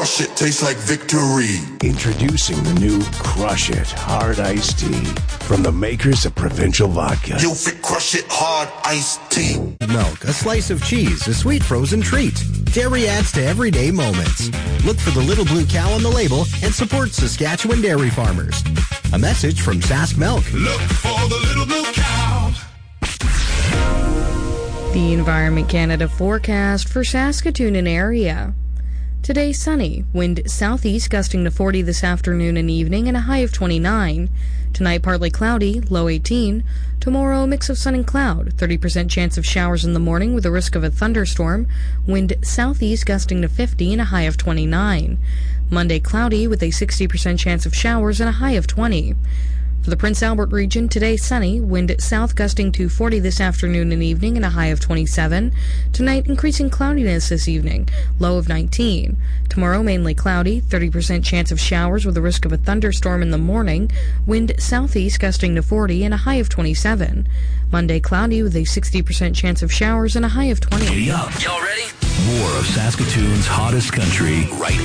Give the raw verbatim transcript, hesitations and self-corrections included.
crush it, tastes like victory. Introducing the new Crush It Hard Iced Tea from the makers of Provincial Vodka. You fit Crush It Hard Iced Tea. Milk, a slice of cheese, a sweet frozen treat. Dairy adds to everyday moments. Look for the little blue cow on the label and support Saskatchewan dairy farmers. A message from Sask Milk. Look for the little blue cow. The Environment Canada forecast for Saskatoon and area. Today sunny, wind southeast gusting to forty this afternoon and evening and a high of twenty-nine. Tonight partly cloudy, low eighteen. Tomorrow a mix of sun and cloud, thirty percent chance of showers in the morning with a risk of a thunderstorm. Wind southeast gusting to fifty and a high of twenty-nine. Monday cloudy with a sixty percent chance of showers and a high of twenty. For the Prince Albert region, today sunny, wind south gusting to forty this afternoon and evening and a high of twenty-seven. Tonight increasing cloudiness this evening, low of nineteen. Tomorrow mainly cloudy, thirty percent chance of showers with a risk of a thunderstorm in the morning. Wind southeast gusting to forty and a high of twenty-seven. Monday cloudy with a sixty percent chance of showers and a high of twenty. Giddy up. Y'all ready? More of Saskatoon's hottest country right